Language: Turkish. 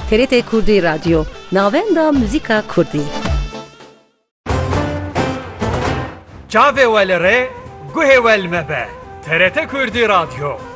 TRT Kurdî Radyo, navenda muzîka Kurdî. Çavê we li rê, guhê we li me be. TRT Kurdî Radyo.